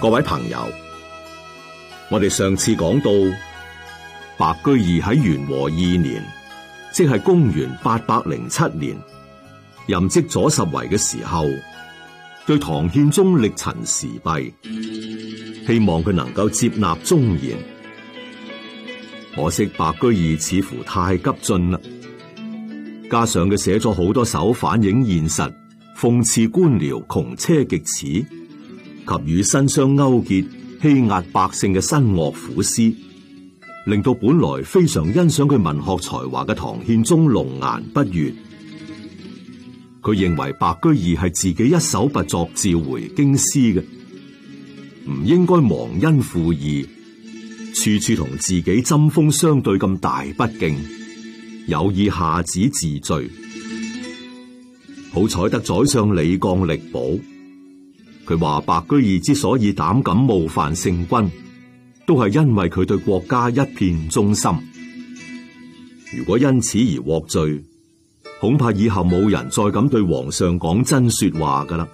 各位朋友，我哋上次講到白居易喺元和2年，即係公元807年，任職左拾遺嘅時候，對唐憲宗力陳時弊，希望佢能夠接納忠言。可惜白居易似乎太急進啦，加上佢寫咗好多首反映現實、諷刺官僚窮奢極侈及與新商勾結欺壓百姓嘅新樂府詩，令到本來非常欣賞佢文學才華嘅唐憲宗龍顏不悅。佢認為白居易係自己一手拔擢召回京師嘅，唔應該忘恩負義，處處同自己針鋒相對咁大不敬，有意下旨治罪。好彩得宰相李絳力保，佢話白居易之所以膽敢冒犯聖君，都係因為佢對國家一片忠心。如果因此而獲罪，恐怕以後冇人再敢對皇上講真說話噶啦。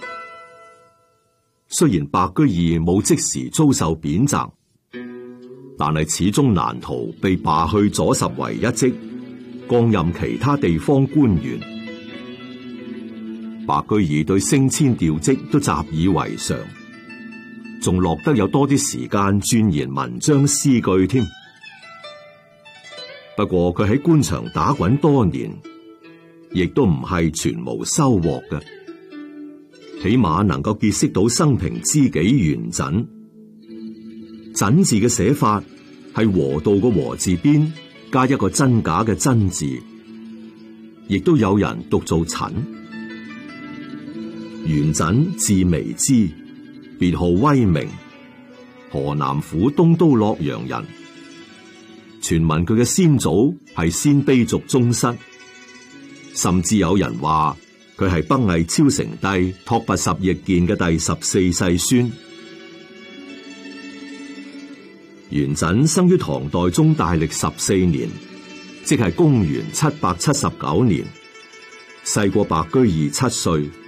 雖然白居易冇即時遭受貶責，但係始終難逃被罷去左拾遺一職，降任其他地方官員。白居易對升遷調職都習以為常，仲落得有多啲時間鑽研文章詩句添。不過佢喺官場打滾多年，亦都唔係全無收穫嘅，起碼能夠結識到生平知己元稹。稹字嘅寫法係禾稻個禾字邊加一個真假嘅真字，亦都有人讀做陳。元稹字微之，別號威明，河南府東都洛陽人。傳聞佢嘅先祖係鮮卑族宗室，甚至有人話佢係北魏超成帝拓跋十翼建嘅第14世孫。元稹生於唐代宗大曆14年，即係公元779年，細過白居易7歲。